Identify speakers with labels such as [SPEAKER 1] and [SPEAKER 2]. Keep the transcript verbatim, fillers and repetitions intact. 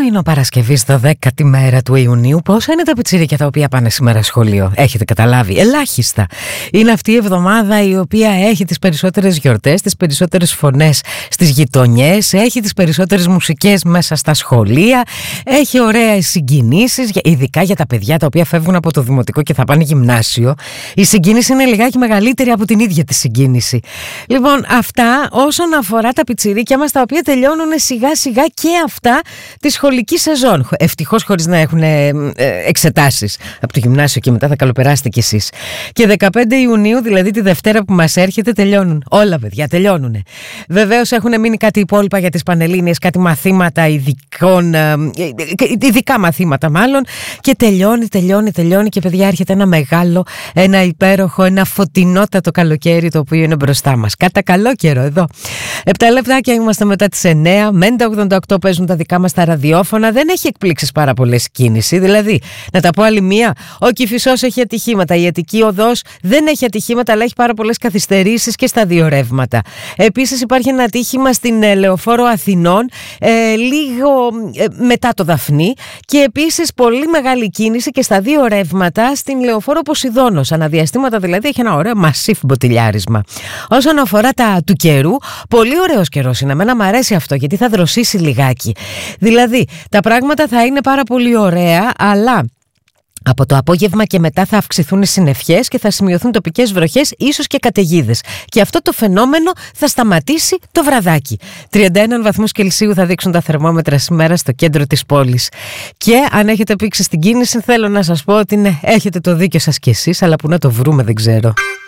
[SPEAKER 1] πρωινό Παρασκευής, το δέκατη μέρα του Ιουνίου. Πόσα είναι τα πιτσιρίκια τα οποία πάνε σήμερα σχολείο? Έχετε καταλάβει? Ελάχιστα. Είναι αυτή η εβδομάδα η οποία έχει τις περισσότερες γιορτές, τις περισσότερες φωνές στις γειτονιές, έχει τις περισσότερες μουσικές μέσα στα σχολεία, έχει ωραίες συγκινήσεις, ειδικά για τα παιδιά τα οποία φεύγουν από το δημοτικό και θα πάνε γυμνάσιο. Η συγκίνηση είναι λιγάκι μεγαλύτερη από την ίδια τη συγκίνηση. Λοιπόν, αυτά όσον αφορά τα πιτσιρίκια μας, τα οποία τελειώνουν σιγά σιγά και αυτά τη σχολική σεζόν. Ευτυχώς χωρίς να έχουν ε, εξετάσεις από το γυμνάσιο και μετά θα καλοπεράσετε κι εσείς. Και δεκαπέντε Ιουνίου, δηλαδή τη Δευτέρα που μας έρχεται, τελειώνουν. Όλα, παιδιά, τελειώνουνε. Βεβαίως έχουν μείνει κάτι υπόλοιπα για τις Πανελλήνιες, κάτι μαθήματα ειδικών, ε, ειδικά μαθήματα μάλλον. Και τελειώνει, τελειώνει, τελειώνει. Και παιδιά, έρχεται ένα μεγάλο, ένα υπέροχο, ένα φωτεινότατο καλοκαίρι το οποίο είναι μπροστά μας. Κατά καλό καιρό εδώ. Επτά λεπτάκια είμαστε μετά τις εννέα. Μέντα ογδόντα οκτώ παίζουν τα δικά μας τα ραδιόφωνα. Δεν έχει εκπλήξεις πάρα πολλές κίνηση. Δηλαδή, να τα πω άλλη μία, ο Κηφισός έχει ατυχήματα. Η Αττική Οδός δεν έχει ατυχήματα, αλλά έχει πάρα πολλές καθυστερήσεις και στα δύο ρεύματα. Επίσης, υπάρχει ένα ατύχημα στην ε, Λεωφόρο Αθηνών, ε, λίγο ε, μετά το Δαφνί. Και επίσης, πολύ μεγάλη κίνηση και στα δύο ρεύματα στην Λεωφόρο Ποσειδώνος. Αναδιαστήματα δηλαδή, έχει ένα ωραίο μασίφ μποτιλιάρισμα. Όσον αφορά τα του καιρού, πολύ ωραίος καιρός είναι. Εμένα μου αρέσει αυτό, γιατί θα δροσίσει λιγάκι. Δηλαδή, τα πράγματα θα είναι πάρα πολύ ωραία, αλλά από το απόγευμα και μετά θα αυξηθούν οι συννεφιές και θα σημειωθούν τοπικές βροχές, ίσως και καταιγίδες. Και αυτό το φαινόμενο θα σταματήσει το βραδάκι. τριάντα ένα βαθμούς Κελσίου θα δείξουν τα θερμόμετρα σήμερα στο κέντρο της πόλης. Και αν έχετε πήξει στην κίνηση, θέλω να σας πω ότι ναι, έχετε το δίκιο σας κι εσείς, αλλά που να το βρούμε δεν ξέρω.